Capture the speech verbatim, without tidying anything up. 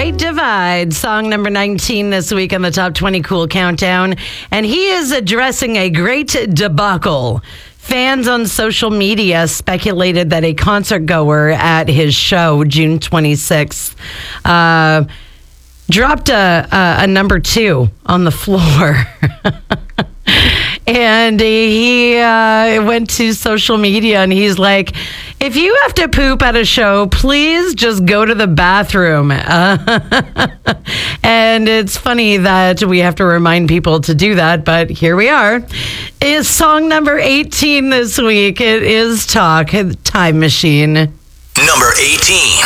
Great Divide, song number nineteen this week on the Top twenty Cool Countdown. And he is addressing a great debacle. Fans on social media speculated that a concert goer at his show, June twenty-sixth, uh, dropped a, a, a number two on the floor. And he uh, went to social media and he's like, if you have to poop at a show, please just go to the bathroom. Uh, and it's funny that we have to remind people to do that, but here we are. It's song number eighteen this week. It is Talk, Time Machine. Number eighteen.